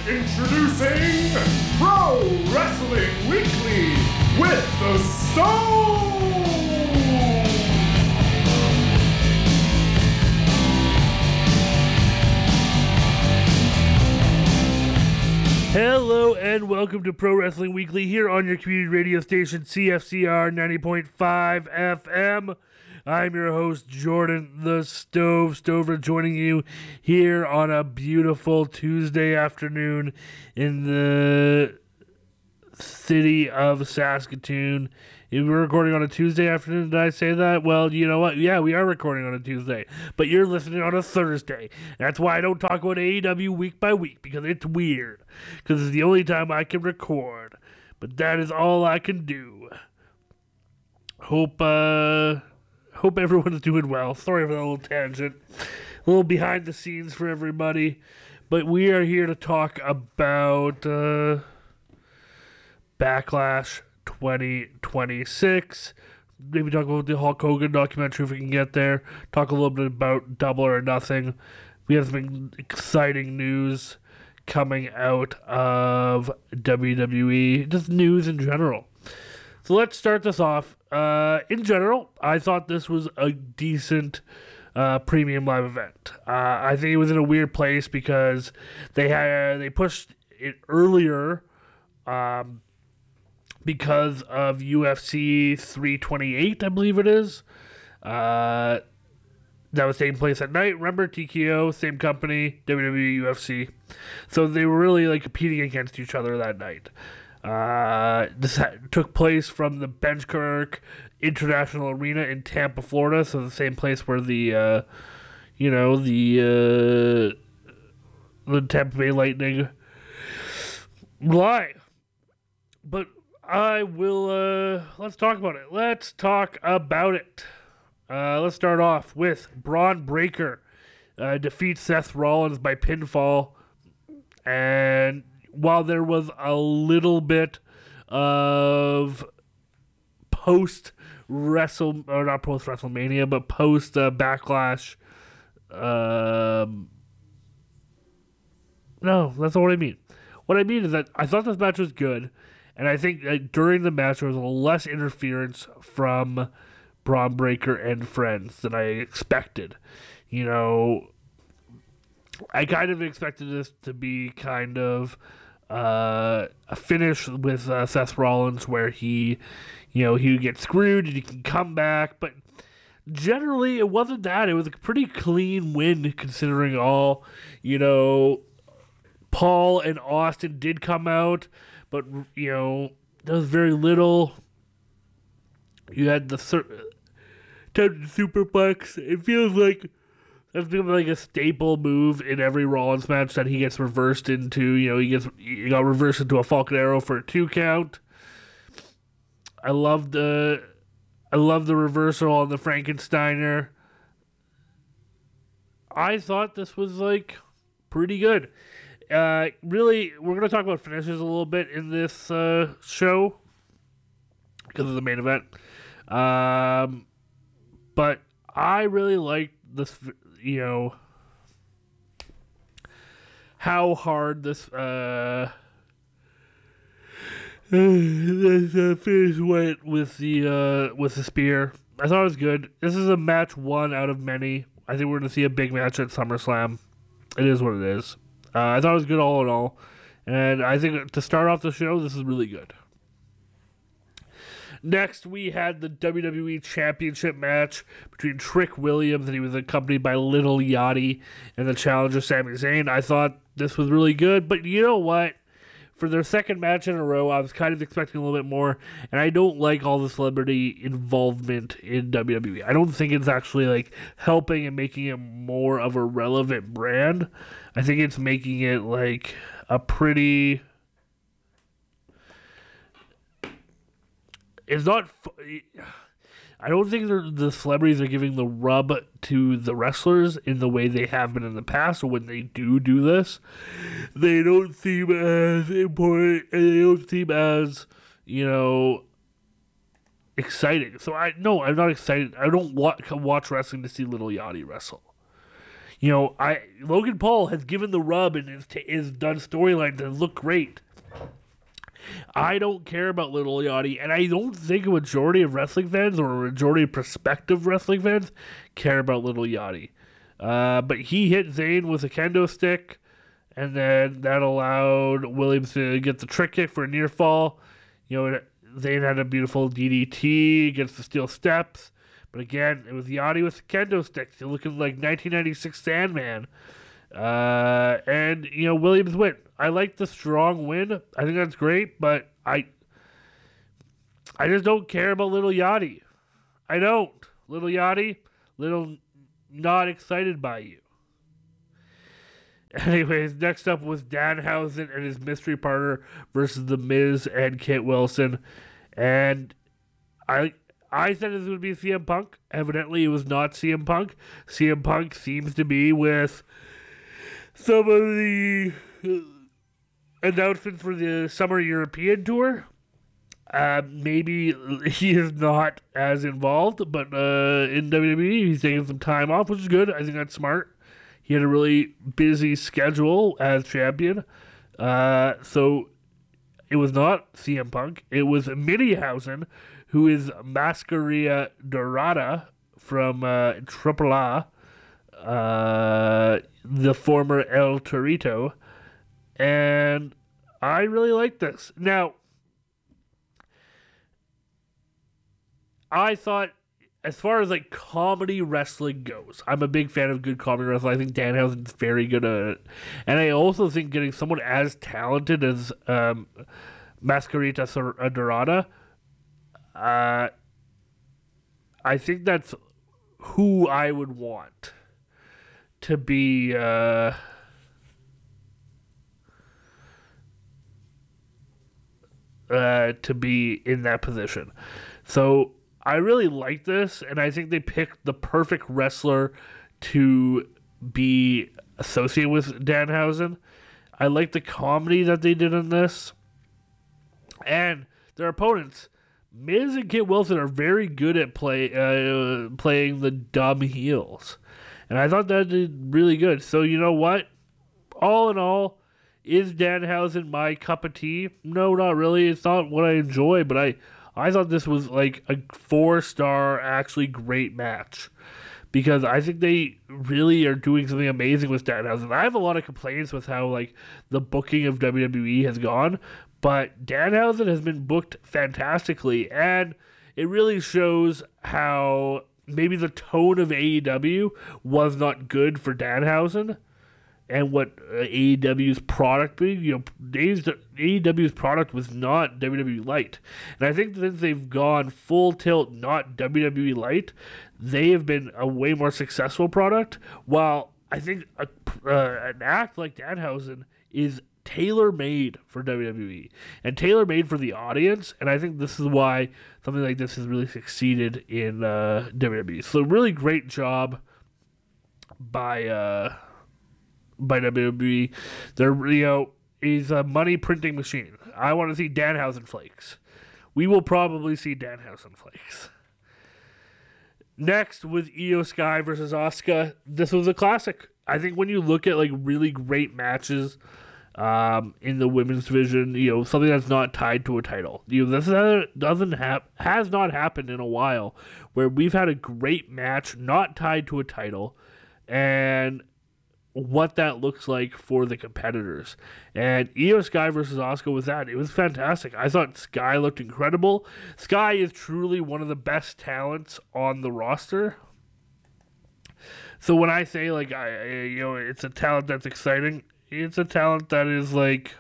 Introducing Pro Wrestling Weekly with the Stone! Hello and welcome to Pro Wrestling Weekly here on your community radio station CFCR 90.5 FM. I'm your host, Jordan the Stove Stover, joining you here on a beautiful Tuesday afternoon in the city of Saskatoon. We're recording on a Tuesday afternoon. Did I say that? Well, you know what? Yeah, we are recording on a Tuesday, but you're listening on a Thursday. That's why I don't talk about AEW week by week, because it's weird. Because it's the only time I can record. But that is all I can do. Hope everyone's doing well. Sorry for that little tangent. A little behind the scenes for everybody. But we are here to talk about Backlash 2026. Maybe talk about the Hulk Hogan documentary if we can get there. Talk a little bit about Double or Nothing. We have some exciting news coming out of WWE. Just news in general. So let's start this off. In general, I thought this was a decent premium live event. I think it was in a weird place because they pushed it earlier because of UFC 328, I believe it is. That was taking place at night. Remember, TKO, same company, WWE, UFC. So they were really competing against each other that night. This took place from the Benchmark International Arena in Tampa, Florida. So the same place where the Tampa Bay Lightning lie. But I will, let's talk about it. Let's start off with Bron Breakker defeats Seth Rollins by pinfall. And while there was a little bit of post WrestleMania, but post Backlash, no, that's not what I mean. What I mean is that I thought this match was good, and I think that during the match there was less interference from Bron Breakker and friends than I expected. You know, I kind of expected this to be kind of a finish with Seth Rollins where he would get screwed and he can come back, but generally it wasn't that. It was a pretty clean win considering all. Paul and Austin did come out, but there was very little. You had the superplex. It feels like that's become a staple move in every Rollins match that he gets reversed into. He got reversed into a Falcon Arrow for a 2 count. I love the reversal on the Frankensteiner. I thought this was pretty good. Really, we're going to talk about finishes a little bit in this show because of the main event. But I really liked this, how hard this finish went with the spear. I thought it was good. This is a match one out of many. I think we're going to see a big match at SummerSlam. It is what it is. I thought it was good all in all. And I think to start off the show, this is really good. Next, we had the WWE Championship match between Trick Williams, and he was accompanied by Little Yachty, and the challenger Sami Zayn. I thought this was really good, but you know what? For their second match in a row, I was kind of expecting a little bit more, and I don't like all the celebrity involvement in WWE. I don't think it's actually helping and making it more of a relevant brand. I think it's making it a pretty... It's not... I don't think the celebrities are giving the rub to the wrestlers in the way they have been in the past, or when they do this. They don't seem as important, and they don't seem as, exciting. So I'm not excited. I don't watch wrestling to see Little Yachty wrestle. Logan Paul has given the rub and is done storylines that look great. I don't care about Little Yachty, and I don't think a majority of wrestling fans or a majority of prospective wrestling fans care about Little Yachty. But he hit Zayn with a kendo stick, and then that allowed Williams to get the trick kick for a near fall. Zayn had a beautiful DDT against the steel steps. But again, it was Yachty with the kendo sticks. You're looking like 1996 Sandman. And Williams win. I like the strong win. I think that's great, but I just don't care about Little Yachty. I don't. Little Yachty, little not excited by you. Anyways, next up was Danhausen and his mystery partner versus The Miz and Kit Wilson. And I said this would be CM Punk. Evidently, it was not CM Punk. CM Punk seems to be with some of the announcements for the Summer European Tour. Maybe he is not as involved, but in WWE, he's taking some time off, which is good. I think that's smart. He had a really busy schedule as champion. So it was not CM Punk. It was Minihausen, who is Mascaria Dorada from AAA, the former El Torito. And I really like this. Now, I thought, as far as like comedy wrestling goes, I'm a big fan of good comedy wrestling. I think Danhausen's very good at it. And I also think getting someone as talented as Mascarita Dorada, I think that's who I would want to be in that position. So I really like this, and I think they picked the perfect wrestler to be associated with Danhausen. I like the comedy that they did in this. And their opponents, Miz and Kit Wilson, are very good at playing the dumb heels. And I thought that did really good. So you know what? All in all, is Danhausen my cup of tea? No, not really. It's not what I enjoy, but I thought this was like a 4-star, actually great match. Because I think they really are doing something amazing with Danhausen. I have a lot of complaints with how like the booking of WWE has gone, but Danhausen has been booked fantastically, and it really shows how maybe the tone of AEW was not good for Danhausen. And what AEW's product being, AEW's product was not WWE Light. And I think since they've gone full tilt, not WWE Light, they have been a way more successful product. While I think an act like Danhausen is tailor-made for WWE and tailor-made for the audience. And I think this is why something like this has really succeeded in WWE. So really great job by WWE. They're, he's a money printing machine. I want to see Danhausen flakes. We will probably see Danhausen flakes. Next was Io Sky versus Asuka. This was a classic. I think when you look at like really great matches in the women's division, something that's not tied to a title. This has not happened in a while, where we've had a great match not tied to a title, and what that looks like for the competitors. And Io Sky versus Asuka was that. It was fantastic. I thought Sky looked incredible. Sky is truly one of the best talents on the roster. So when I say like it's a talent that's exciting, it's a talent that is like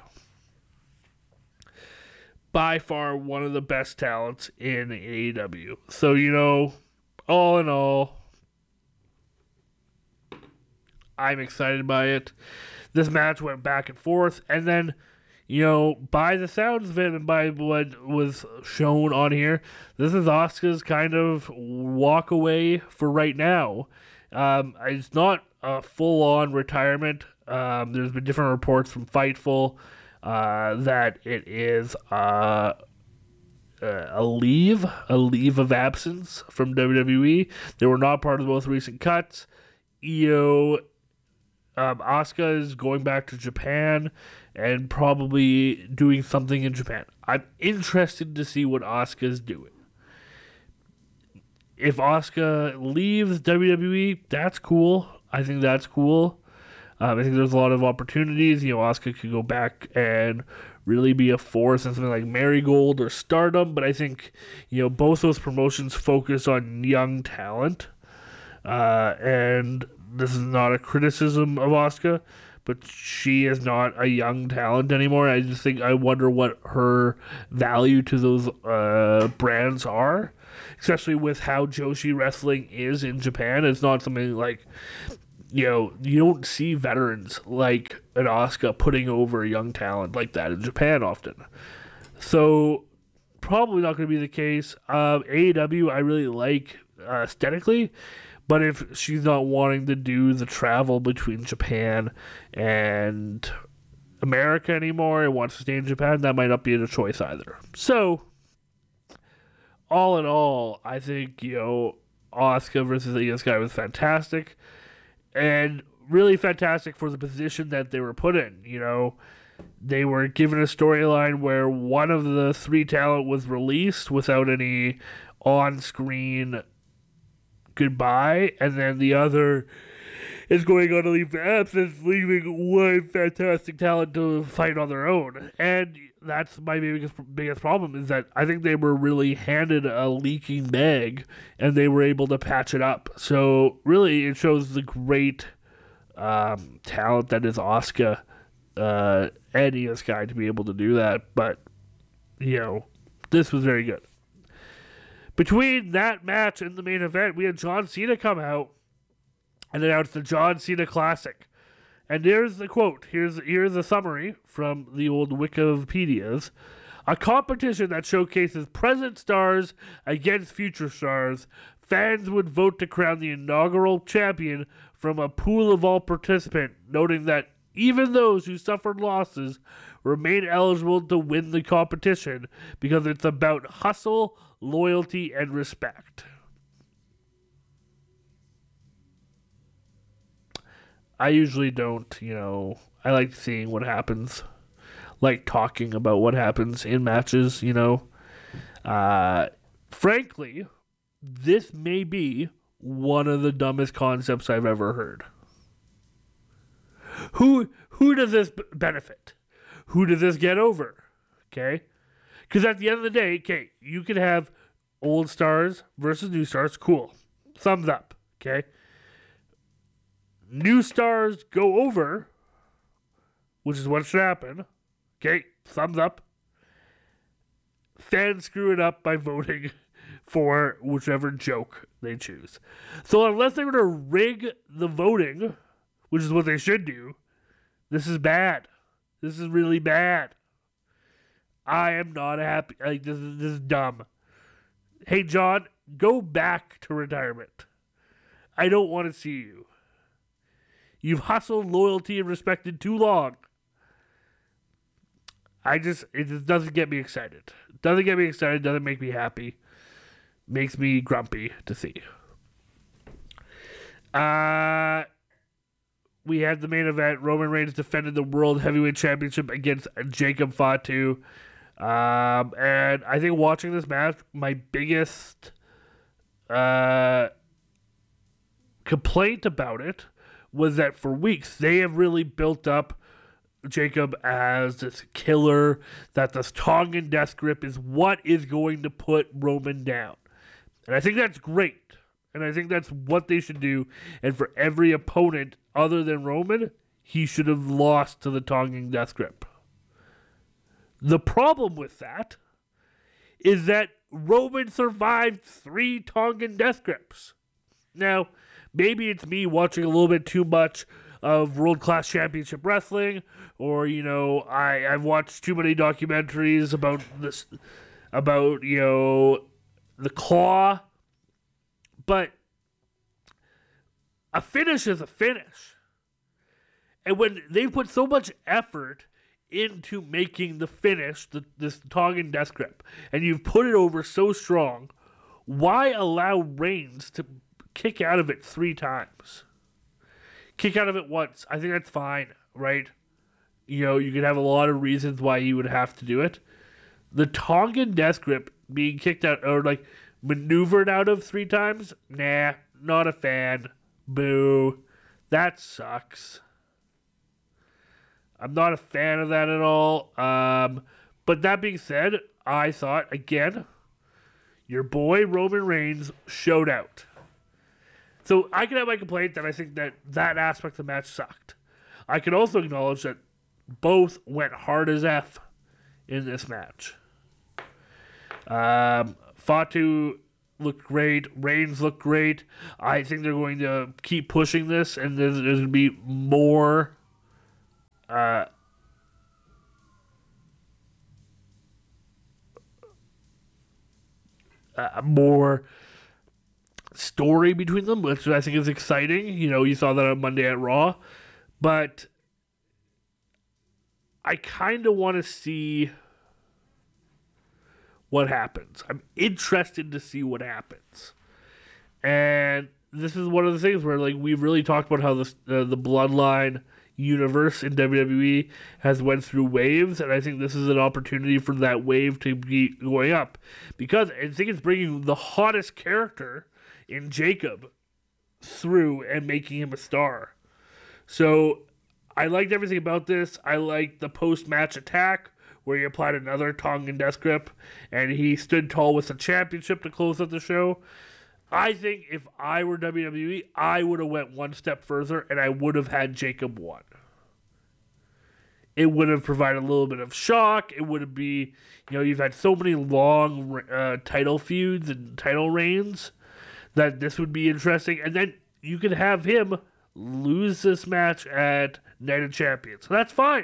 by far one of the best talents in AEW. So all in all, I'm excited by it. This match went back and forth, and then, by the sounds of it and by what was shown on here, this is Asuka's kind of walk away for right now. It's not a full-on retirement. There's been different reports from Fightful that it is a leave of absence from WWE. They were not part of the most recent cuts. Io Asuka is going back to Japan and probably doing something in Japan. I'm interested to see what Asuka's doing. If Asuka leaves WWE, that's cool. I think that's cool. I think there's a lot of opportunities. Asuka could go back and really be a force in something like Marigold or Stardom. But I think, both those promotions focus on young talent. And this is not a criticism of Asuka, but she is not a young talent anymore. I wonder what her value to those brands are, especially with how Joshi wrestling is in Japan. It's not something like, you don't see veterans like an Asuka putting over a young talent like that in Japan often. So probably not going to be the case. AEW I really like aesthetically, but if she's not wanting to do the travel between Japan and America anymore and wants to stay in Japan, that might not be a choice either. So all in all, I think, Asuka versus Io Sky was fantastic. And really fantastic for the position that they were put in. They were given a storyline where one of the three talent was released without any on-screen goodbye, and then the other is going on a leave of absence, leaving one fantastic talent to fight on their own. And that's my biggest problem, is that I think they were really handed a leaking bag, and they were able to patch it up. So really, it shows the great talent that is Asuka and Io Sky to be able to do that. But, this was very good. Between that match and the main event, we had John Cena come out and announce the John Cena Classic. And here's the quote. Here's a summary from the old Wikipedias. A competition that showcases present stars against future stars. Fans would vote to crown the inaugural champion from a pool of all participants, noting that even those who suffered losses remain eligible to win the competition because it's about hustle, loyalty, and respect. I usually don't, I like seeing what happens, like talking about what happens in matches, Frankly, this may be one of the dumbest concepts I've ever heard. Who does this benefit? Who does this get over? Okay? Because at the end of the day, okay, you could have old stars versus new stars. Cool. Thumbs up. Okay? New stars go over, which is what should happen. Okay? Thumbs up. Fans screw it up by voting for whichever joke they choose. So unless they're going to rig the voting, which is what they should do, this is bad. This is really bad. I am not happy. Like, this is dumb. Hey, John, go back to retirement. I don't want to see you. You've hustled, loyalty, and respected too long. It just doesn't get me excited. Doesn't get me excited, doesn't make me happy. Makes me grumpy to see. We had the main event. Roman Reigns defended the World Heavyweight Championship against Jacob Fatu. And I think watching this match, my biggest complaint about it was that for weeks they have really built up Jacob as this killer, that this Tongan death grip is what is going to put Roman down. And I think that's great. And I think that's what they should do. And for every opponent other than Roman, he should have lost to the Tongan death grip. The problem with that is that Roman survived 3 Tongan death grips. Now, maybe it's me watching a little bit too much of World Class Championship Wrestling, or, I've watched too many documentaries about this, about, the Claw. But a finish is a finish. And when they put so much effort into making the finish, this Tongan death grip, and you've put it over so strong, why allow Reigns to kick out of it 3 times? kick out of it once. I think that's fine, right? You know, you could have a lot of reasons why he would have to do it. The Tongan death grip being kicked out or like maneuvered out of 3 times, nah, not a fan. Boo. That sucks. I'm not a fan of that at all. But that being said, I thought, again, your boy Roman Reigns showed out. So I can have my complaint that I think that aspect of the match sucked. I can also acknowledge that both went hard as F in this match. Fatu looked great. Reigns looked great. I think they're going to keep pushing this, and there's going to be more more story between them, which I think is exciting. You know, you saw that on Monday at Raw. But I kind of want to see what happens. I'm interested to see what happens. And this is one of the things where, like, we've really talked about how the Bloodline universe in WWE has went through waves, and I think this is an opportunity for that wave to be going up. Because I think it's bringing the hottest character in Jacob through and making him a star. So I liked everything about this. I liked the post-match attack where he applied another Tongan death grip and he stood tall with the championship to close out the show. I think if I were WWE, I would have went one step further and I would have had Jacob won. It would have provided a little bit of shock. It would be, you know, you've had so many long title feuds and title reigns that this would be interesting. And then you could have him lose this match at Night of Champions. So that's fine.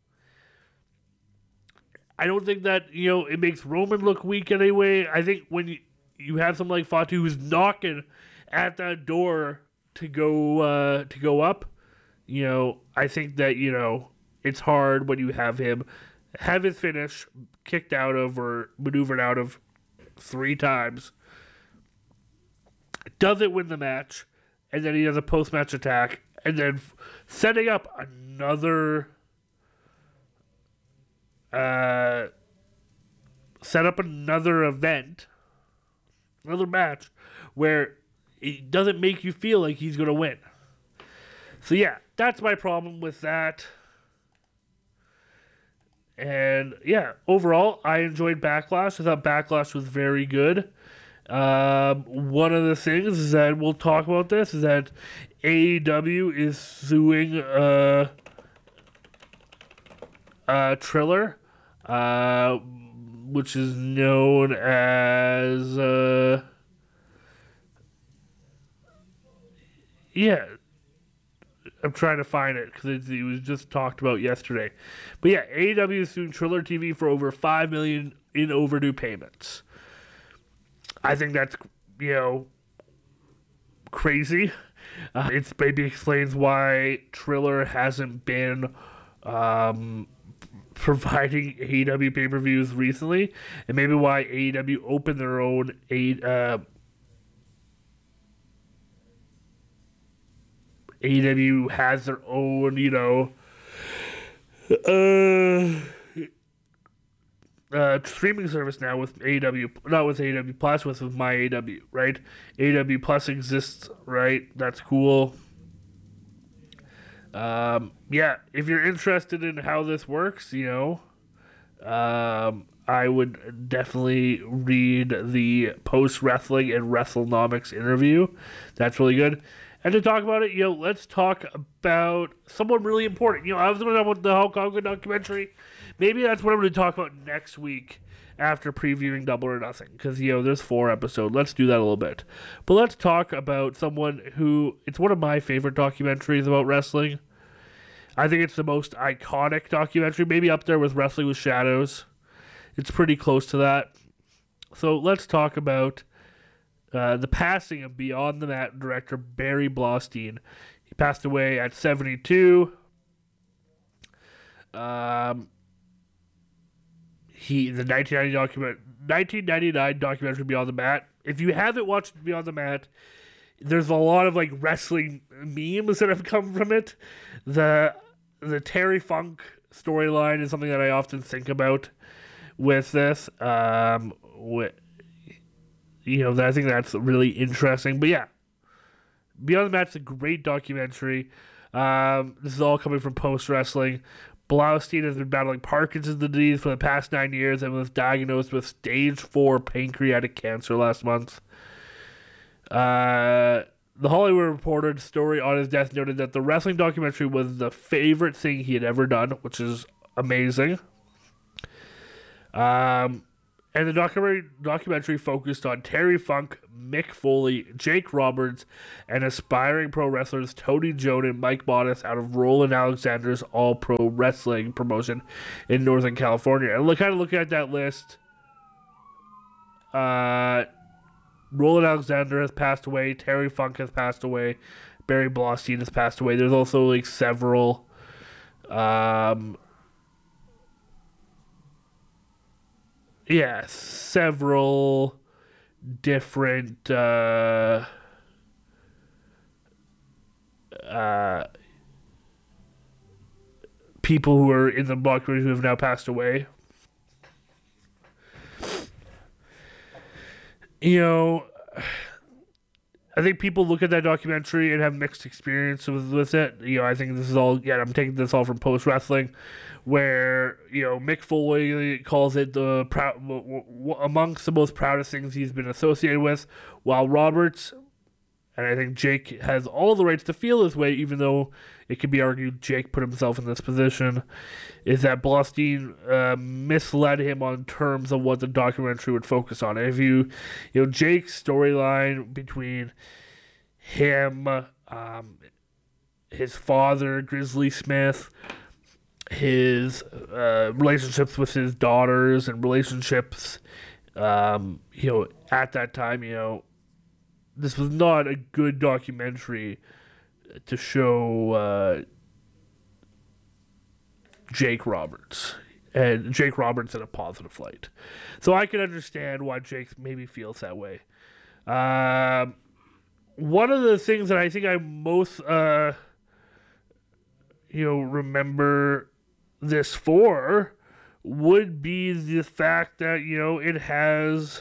I don't think that, you know, it makes Roman look weak anyway. I think when you have someone like Fatu who's knocking at that door to go up, you know, I think that, you know, it's hard when you have him have his finish kicked out of or maneuvered out of 3 times. Doesn't win the match, and then he does a post-match attack, and then setting up another event, another match, where it doesn't make you feel like he's going to win. So yeah, that's my problem with that. And yeah, overall, I enjoyed Backlash. I thought Backlash was very good. One of the things is that we'll talk about this is that AEW is suing Triller, which is known as I'm trying to find it because it was just talked about yesterday. But yeah, AEW is suing Triller TV for over $5 million in overdue payments. I think that's, you know, crazy. It maybe explains why Triller hasn't been providing AEW pay-per-views recently, and maybe why AEW opened their own AEW has their own, you know, streaming service now with AEW, not with AEW Plus, with My AEW, right? AEW Plus exists, right? That's cool. Yeah, if you're interested in how this works, you know, I would definitely read the post-wrestling and WrestleNomics interview. That's really good. And to talk about it, you know, let's talk about someone really important. You know, I was going to talk about the Hulk Hogan documentary. Maybe that's what I'm going to talk about next week after previewing Double or Nothing. Because, you know, there's 4 episodes. Let's do that a little bit. But let's talk about someone who, it's one of my favorite documentaries about wrestling. I think it's the most iconic documentary, maybe up there with Wrestling with Shadows. It's pretty close to that. So let's talk about the passing of Beyond the Mat director Barry Blaustein. He passed away at 72. The 1999 documentary Beyond the Mat. If you haven't watched Beyond the Mat, there's a lot of like wrestling memes that have come from it. The Terry Funk storyline is something that I often think about with this. I think that's really interesting. But yeah, Beyond the Mat's a great documentary. This is all coming from Post Wrestling. Blaustein has been battling Parkinson's disease for the past 9 years and was diagnosed with stage 4 pancreatic cancer last month. The Hollywood Reporter's story on his death noted that the wrestling documentary was the favorite thing he had ever done, which is amazing. And the documentary focused on Terry Funk, Mick Foley, Jake Roberts, and aspiring pro wrestlers Tony Jones and Mike Modest out of Roland Alexander's All Pro Wrestling promotion in Northern California. And kind of looking at that list, Roland Alexander has passed away, Terry Funk has passed away, Barry Blaustein has passed away. There's also like several several different people who are in the documentary who have now passed away. I think people look at that documentary and have mixed experiences with it. I think this is all, I'm taking this all from Post Wrestling, where, Mick Foley calls it amongst the most proudest things he's been associated with, while Roberts, and I think Jake has all the rights to feel this way, even though it could be argued Jake put himself in this position, is that Blaustein misled him on terms of what the documentary would focus on. If Jake's storyline between him, his father, Grizzly Smith, his relationships with his daughters and relationships, at that time, this was not a good documentary to show Jake Roberts, and Jake Roberts in a positive light. So I can understand why Jake maybe feels that way. One of the things that I think I most, remember this for would be the fact that, it has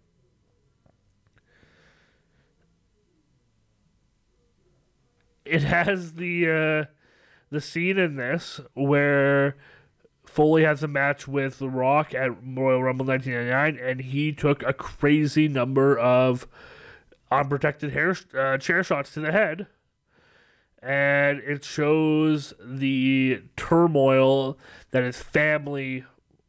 the scene in this where Foley has a match with The Rock at Royal Rumble 1999, and he took a crazy number of unprotected chair shots to the head, and it shows the turmoil that his family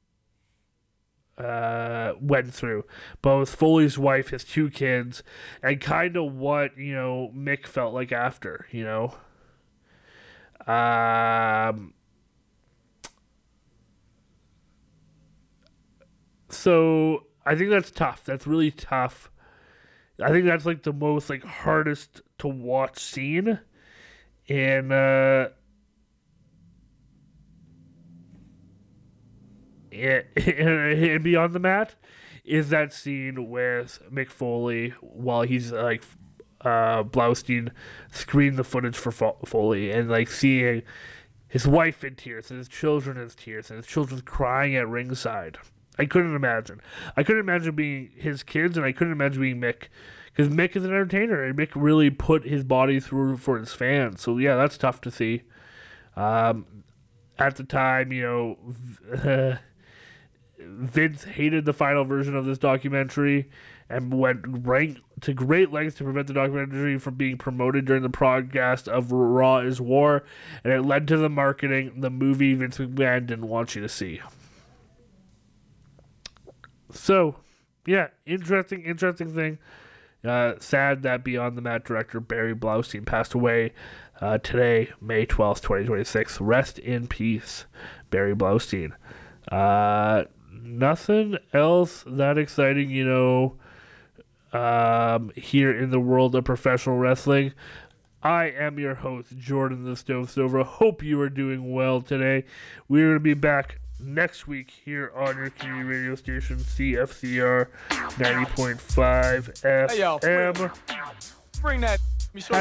went through, both Foley's wife, his 2 kids, and kind of what Mick felt like after. So I think that's tough. That's really tough. I think that's like the most hardest to watch scene in Beyond the Mat, is that scene with Mick Foley while he's Blaustein screened the footage for Foley, and seeing his wife in tears and his children in tears and his children crying at ringside. I couldn't imagine. I couldn't imagine being his kids, and I couldn't imagine being Mick, because Mick is an entertainer, and Mick really put his body through for his fans. So yeah, that's tough to see. At the time, Vince hated the final version of this documentary and went to great lengths to prevent the documentary from being promoted during the broadcast of Raw is War, and it led to the marketing the movie Vince McMahon didn't want you to see. So, yeah, interesting thing. Sad that Beyond the Mat director Barry Blaustein passed away today, May 12th, 2026. Rest in peace, Barry Blaustein. Nothing else that exciting, here in the world of professional wrestling. I am your host, Jordan the Stove Stover. Hope you are doing well today. We're going to be back next week here on your community radio station, CFCR 90.5 FM. bring that. Be sure